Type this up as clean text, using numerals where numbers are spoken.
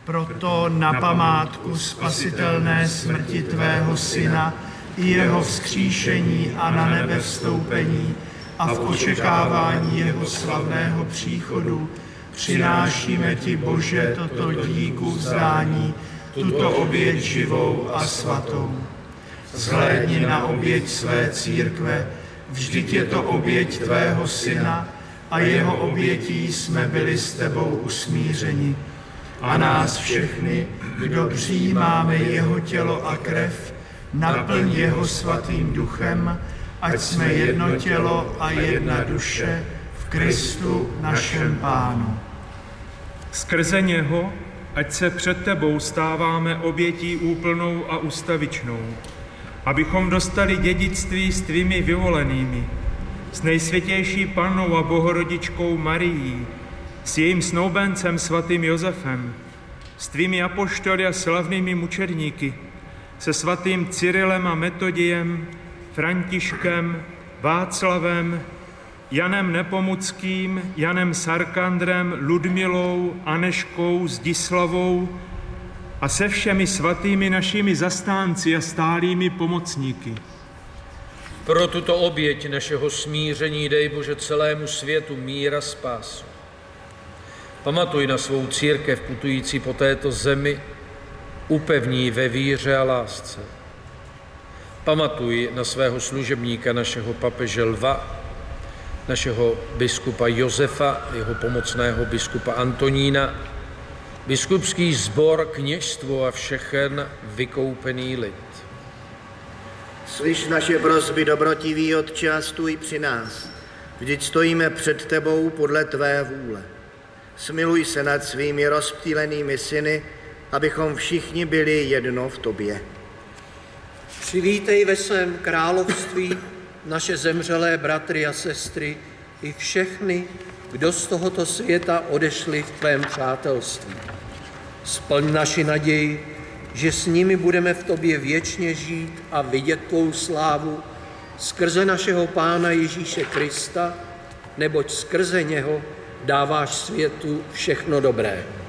Proto na památku spasitelné smrti tvého Syna i jeho vzkříšení a na nebe vstoupení a v očekávání jeho slavného příchodu přinášíme ti, Bože, toto díku vzdání, tuto oběť živou a svatou. Zhlédni na oběť své církve, vždyť je to oběť tvého Syna a jeho obětí jsme byli s tebou usmířeni. A nás všechny, kdo přijímáme jeho tělo a krev, naplň jeho svatým duchem, ať jsme jedno tělo a jedna duše v Kristu našem Pánu. Skrze něho, ať se před tebou stáváme obětí úplnou a ustavičnou, abychom dostali dědictví s tvými vyvolenými, s nejsvětější Pannou a Bohorodičkou Marií, s jejím snoubencem svatým Josefem, s tvými apoštoly a slavnými mučedníky, se svatým Cyrilem a Metodiem, Františkem, Václavem, Janem Nepomuckým, Janem Sarkandrem, Ludmilou, Aneškou, Zdislavou a se všemi svatými našimi zastánci a stálými pomocníky. Pro tuto oběť našeho smíření dej, Bože, celému světu mír a spásu. Pamatuj na svou církev putující po této zemi, upevní ve víře a lásce. Pamatuj na svého služebníka, našeho papeže Lva, našeho biskupa Josefa, jeho pomocného biskupa Antonína, biskupský sbor, kněžstvo a všechen vykoupený lid. Slyš naše prosby, dobrotivý Otče, a stůj při nás. Vždyť stojíme před tebou podle tvé vůle. Smiluj se nad svými rozptýlenými syny, abychom všichni byli jedno v tobě. Přivítej ve svém království naše zemřelé bratry a sestry i všechny, kdo z tohoto světa odešli v tvém přátelství. Splň naši naději, že s nimi budeme v tobě věčně žít a vidět tvou slávu skrze našeho Pána Ježíše Krista, neboť skrze něho dáváš světu všechno dobré.